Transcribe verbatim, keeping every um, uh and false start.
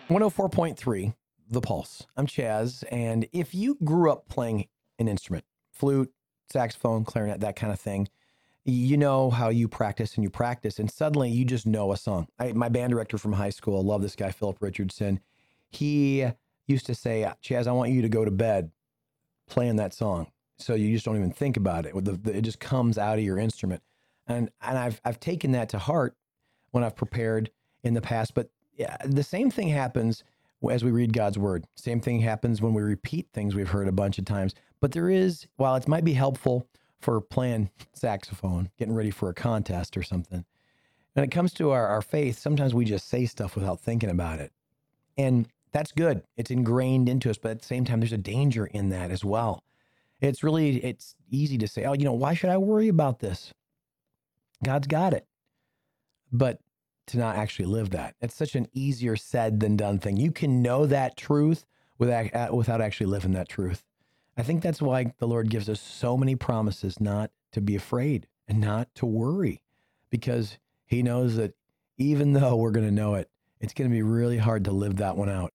one oh four point three, The Pulse. I'm Chaz. And if you grew up playing an instrument, flute, saxophone, clarinet, that kind of thing, you know how you practice and you practice, and suddenly you just know a song. I, my band director from high school, I love this guy, Philip Richardson. He used to say, Chaz, I want you to go to bed playing that song. So you just don't even think about it. The, the, it just comes out of your instrument. And, and I've, I've taken that to heart when I've prepared in the past. But yeah, the same thing happens as we read God's word. Same thing happens when we repeat things we've heard a bunch of times. But there is, while it might be helpful for playing saxophone, getting ready for a contest or something, when it comes to our, our faith, sometimes we just say stuff without thinking about it. And that's good. It's ingrained into us. But at the same time, there's a danger in that as well. It's really, it's easy to say, oh, you know, why should I worry about this? God's got it. But to not actually live that, it's such an easier said than done thing. You can know that truth without, without actually living that truth. I think that's why the Lord gives us so many promises not to be afraid and not to worry, because he knows that even though we're going to know it, it's going to be really hard to live that one out.